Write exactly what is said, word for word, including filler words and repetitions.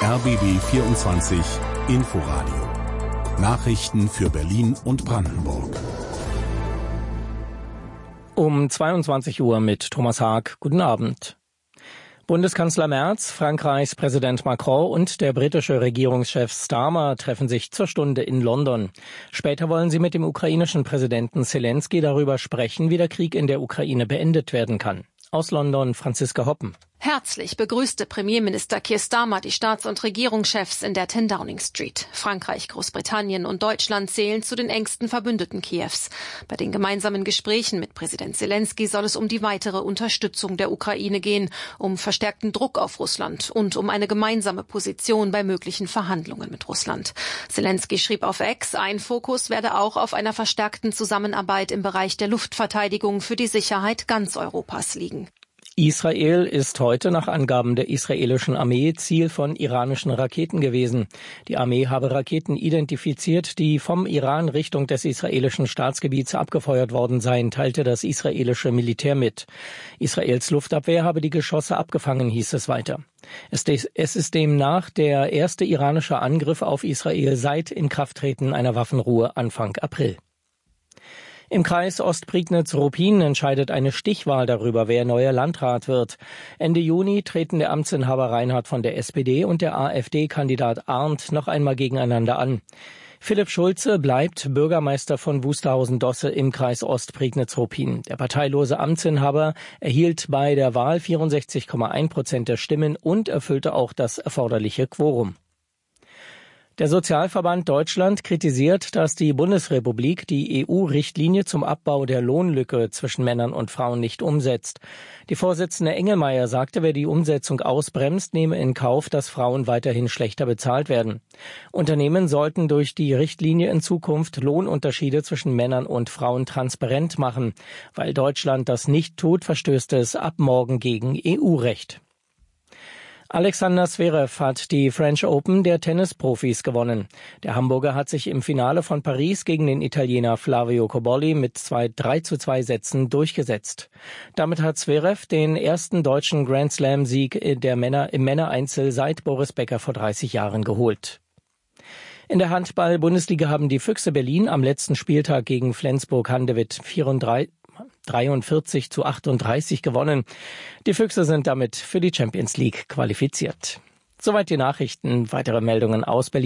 R B B vierundzwanzig Inforadio. Nachrichten für Berlin und Brandenburg. Um zweiundzwanzig Uhr mit Thomas Haag. Guten Abend. Bundeskanzler Merz, Frankreichs Präsident Macron und der britische Regierungschef Starmer treffen sich zur Stunde in London. Später wollen sie mit dem ukrainischen Präsidenten Zelensky darüber sprechen, wie der Krieg in der Ukraine beendet werden kann. Aus London Franziska Hoppen. Herzlich begrüßte Premierminister Keir Starmer die Staats- und Regierungschefs in der zehn Downing Street. Frankreich, Großbritannien und Deutschland zählen zu den engsten Verbündeten Kiews. Bei den gemeinsamen Gesprächen mit Präsident Zelensky soll es um die weitere Unterstützung der Ukraine gehen, um verstärkten Druck auf Russland und um eine gemeinsame Position bei möglichen Verhandlungen mit Russland. Zelensky schrieb auf X, ein Fokus werde auch auf einer verstärkten Zusammenarbeit im Bereich der Luftverteidigung für die Sicherheit ganz Europas liegen. Israel ist heute nach Angaben der israelischen Armee Ziel von iranischen Raketen gewesen. Die Armee habe Raketen identifiziert, die vom Iran Richtung des israelischen Staatsgebiets abgefeuert worden seien, teilte das israelische Militär mit. Israels Luftabwehr habe die Geschosse abgefangen, hieß es weiter. Es ist demnach der erste iranische Angriff auf Israel seit Inkrafttreten einer Waffenruhe Anfang April. Im Kreis Ostprignitz-Ruppin entscheidet eine Stichwahl darüber, wer neuer Landrat wird. Ende Juni treten der Amtsinhaber Reinhardt von der S P D und der AfD-Kandidat Arndt noch einmal gegeneinander an. Philipp Schulze bleibt Bürgermeister von Wusterhausen-Dosse im Kreis Ostprignitz-Ruppin. Der parteilose Amtsinhaber erhielt bei der Wahl vierundsechzig Komma eins Prozent der Stimmen und erfüllte auch das erforderliche Quorum. Der Sozialverband Deutschland kritisiert, dass die Bundesrepublik die E U-Richtlinie zum Abbau der Lohnlücke zwischen Männern und Frauen nicht umsetzt. Die Vorsitzende Engelmeier sagte, wer die Umsetzung ausbremst, nehme in Kauf, dass Frauen weiterhin schlechter bezahlt werden. Unternehmen sollten durch die Richtlinie in Zukunft Lohnunterschiede zwischen Männern und Frauen transparent machen. Weil Deutschland das nicht tut, verstößt es ab morgen gegen E U-Recht. Alexander Zverev hat die French Open der Tennisprofis gewonnen. Der Hamburger hat sich im Finale von Paris gegen den Italiener Flavio Cobolli mit zwei drei zu zwei Sätzen durchgesetzt. Damit hat Zverev den ersten deutschen Grand-Slam-Sieg der Männer im Männereinzel seit Boris Becker vor dreißig Jahren geholt. In der Handball-Bundesliga haben die Füchse Berlin am letzten Spieltag gegen Flensburg-Handewitt dreiundvierzig zu achtunddreißig gewonnen. Die Füchse sind damit für die Champions League qualifiziert. Soweit die Nachrichten. Weitere Meldungen aus Berlin.